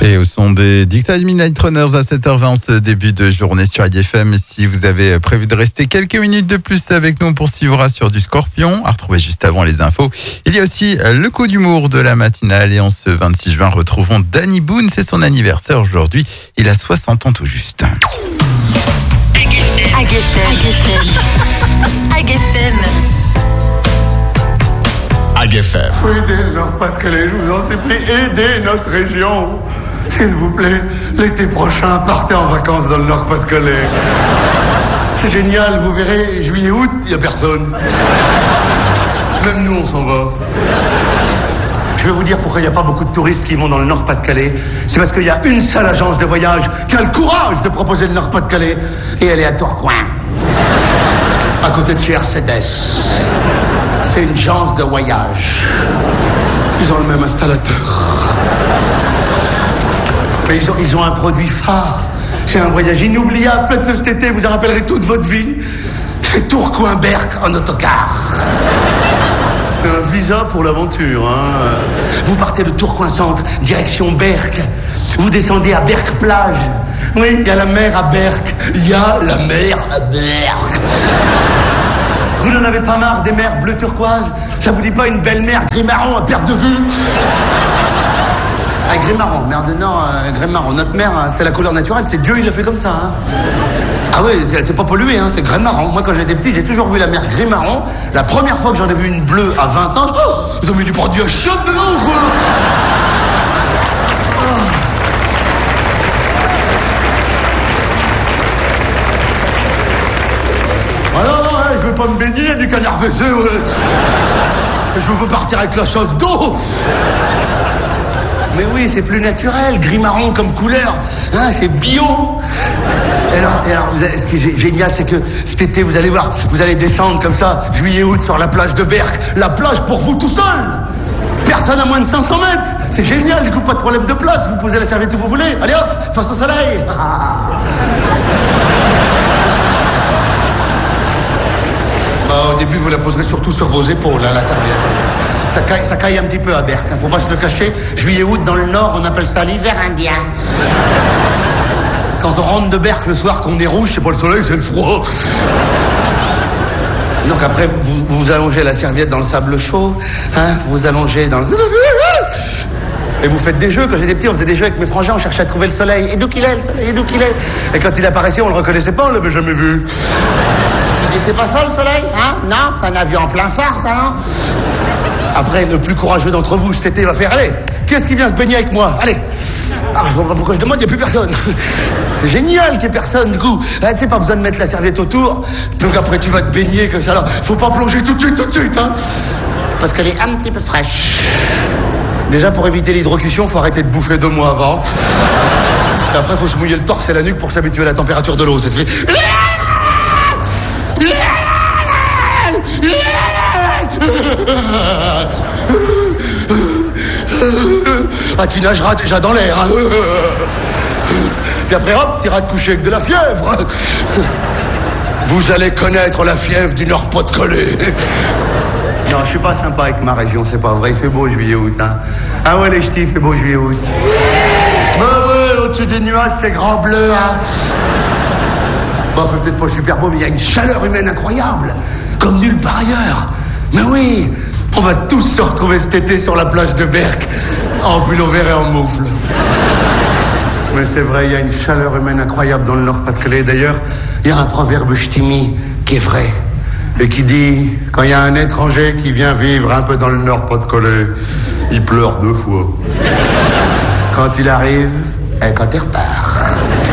Et au son des Dixie Midnight Runners à 7h20 ce début de journée sur IDFM. Si vous avez prévu de rester quelques minutes de plus avec nous, on poursuivra sur du Scorpion, à retrouver juste avant les infos. Il y a aussi le coup d'humour de la matinale et en ce 26 juin, retrouvons Danny Boone, c'est son anniversaire aujourd'hui. Il a 60 ans tout juste. Agfm. Faut aider le Nord-Pas-de-Calais, je vous en supplie, aidez notre région. S'il vous plaît, l'été prochain, partez en vacances dans le Nord-Pas-de-Calais. C'est génial, vous verrez, juillet-août, il n'y a personne. Même nous, on s'en va. Je vais vous dire pourquoi il n'y a pas beaucoup de touristes qui vont dans le Nord-Pas-de-Calais. C'est parce qu'il y a une seule agence de voyage qui a le courage de proposer le Nord-Pas-de-Calais. Et elle est à Tourcoing, à côté de chez Mercedes. C'est une agence de voyage. Ils ont le même installateur. Mais ils ont un produit phare. C'est un voyage inoubliable. Faites-le cet été, vous en rappellerez toute votre vie. C'est Tourcoing-Berck en autocar. C'est un visa pour l'aventure, hein. Vous partez de Tourcoing-Centre, direction Berck. Vous descendez à Berck-Plage. Oui, il y a la mer à Berck. Il y a la mer à Berck. Vous n'en avez pas marre des mers bleu turquoise? Ça vous dit pas une belle mer gris-marron à perte de vue? Ah, gris-marron, merde, non, gris-marron. Notre mer, c'est la couleur naturelle, c'est Dieu, il l'a fait comme ça, hein. Ah oui, c'est pas pollué, hein, c'est gris-marron. Moi, quand j'étais petit, j'ai toujours vu la mer gris-marron. La première fois que j'en ai vu une bleue à 20 ans, ils ont mis du produit à choc dedans, quoi. Je veux pas me baigner, du canard WC, ouais. Je veux pas partir avec la chasse d'eau. Mais oui, c'est plus naturel, gris-marron comme couleur, hein, c'est bio. Et alors, ce qui est génial, c'est que cet été, vous allez voir, vous allez descendre comme ça, juillet-août, sur la plage de Berck, la plage pour vous tout seul. Personne à moins de 500 mètres. C'est génial, du coup, pas de problème de place, vous posez la serviette où vous voulez. Allez hop, face au soleil. Au début, vous la poserez surtout sur vos épaules, hein, la serviette. Ça caille un petit peu à Berck, hein, faut pas se le cacher. Juillet-août, dans le Nord, on appelle ça l'hiver indien. Quand on rentre de Berck le soir, qu'on est rouge, c'est pas le soleil, c'est le froid. Donc après, vous allongez la serviette dans le sable chaud, hein, vous allongez dans le... Et vous faites des jeux. Quand j'étais petit, on faisait des jeux avec mes frangins, on cherchait à trouver le soleil. Et d'où qu'il est, le soleil, et d'où qu'il est? Et quand il apparaissait, on le reconnaissait pas, on l'avait jamais vu. Il dit, c'est pas ça le soleil, hein? Non, c'est un avion en plein phare, ça, non? Après, le plus courageux d'entre vous, cet été, va faire, allez, qu'est-ce qui vient se baigner avec moi? Allez. Ah, je vois pas pourquoi je demande, il n'y a plus personne. C'est génial qu'il n'y ait personne, du coup. Ah, tu sais, pas besoin de mettre la serviette autour. Donc après, tu vas te baigner comme ça, là. Faut pas plonger tout de suite, hein. Parce qu'elle est un petit peu fraîche. Déjà, pour éviter l'hydrocution, faut arrêter de bouffer 2 mois avant. Et après, faut se mouiller le torse et la nuque pour s'habituer à la température de l'eau. Ça te fait... Ah, tu nageras déjà dans l'air, hein. Puis après, hop, t'iras te coucher avec de la fièvre. Vous allez connaître la fièvre du Nord-Pas-de-Calais. Non, je suis pas sympa avec ma région, c'est pas vrai. Il fait beau juillet-août, hein. Ah ouais, les ch'tis, il fait beau juillet-août. Bah ouais, au-dessus des nuages, c'est grand bleu, hein. Bon, c'est peut-être pas super beau, mais il y a une chaleur humaine incroyable. Comme nulle part ailleurs. Mais oui, on va tous se retrouver cet été sur la plage de Berck, en pull vert et en moufle. Mais c'est vrai, il y a une chaleur humaine incroyable dans le Nord-Pas-de-Calais. D'ailleurs, il y a un proverbe ch'timi qui est vrai. Et qui dit, quand il y a un étranger qui vient vivre un peu dans le Nord-Pas-de-Calais, il pleure 2 fois. Quand il arrive et quand il repart.